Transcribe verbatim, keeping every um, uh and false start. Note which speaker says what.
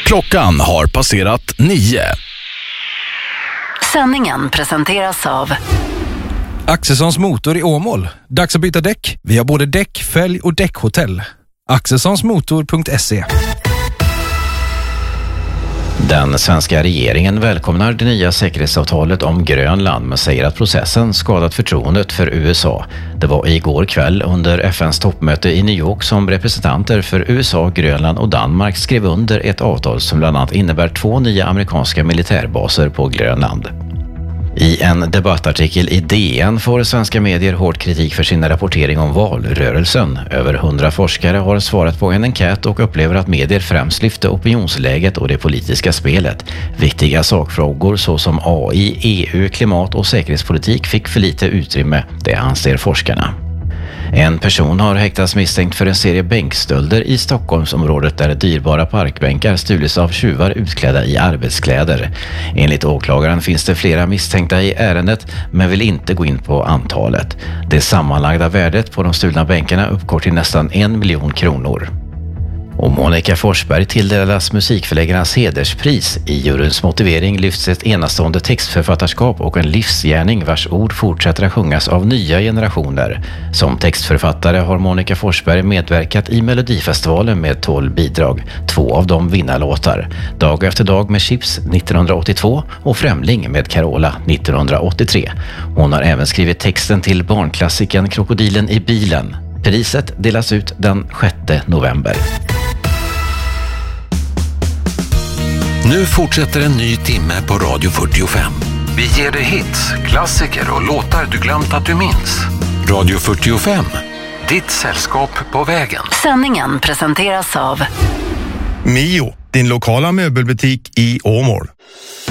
Speaker 1: Klockan har passerat nio.
Speaker 2: Sändningen presenteras av
Speaker 3: Axelssons motor i Åmål. Dags att byta däck. Vi har både däck, fälg och däckhotell. axelssonsmotor punkt se.
Speaker 4: Den svenska regeringen välkomnar det nya säkerhetsavtalet om Grönland men säger att processen skadat förtroendet för U S A. Det var igår kväll under F N:s toppmöte i New York som representanter för U S A, Grönland och Danmark skrev under ett avtal som bland annat innebär två nya amerikanska militärbaser på Grönland. I en debattartikel i D N får svenska medier hård kritik för sin rapportering om valrörelsen. Över hundra forskare har svarat på en enkät och upplever att medier främst lyfte opinionsläget och det politiska spelet. Viktiga sakfrågor såsom A I, E U, klimat och säkerhetspolitik fick för lite utrymme, det anser forskarna. En person har häktats misstänkt för en serie bänkstölder i Stockholmsområdet där dyrbara parkbänkar stulits av tjuvar utklädda i arbetskläder. Enligt åklagaren finns det flera misstänkta i ärendet men vill inte gå in på antalet. Det sammanlagda värdet på de stulna bänkarna uppgår till nästan en miljon kronor. Och Monica Forsberg tilldelas musikförläggarnas hederspris. I juryns motivering lyfts ett enastående textförfattarskap och en livsgärning vars ord fortsätter att sjungas av nya generationer. Som textförfattare har Monica Forsberg medverkat i Melodifestivalen med tolv bidrag, två av dem vinnarlåtar. Dag efter dag med Chips nittonhundraåttiotvå och Främling med Carola nittonhundraåttiotre. Hon har även skrivit texten till barnklassikern Krokodilen i bilen. Priset delas ut den sjätte november.
Speaker 5: Nu fortsätter en ny timme på Radio fyrtiofem. Vi ger dig hits, klassiker och låtar du glömt att du minns. Radio fyrtiofem, ditt sällskap på vägen.
Speaker 2: Sändningen presenteras av
Speaker 6: Mio, din lokala möbelbutik i Åmål.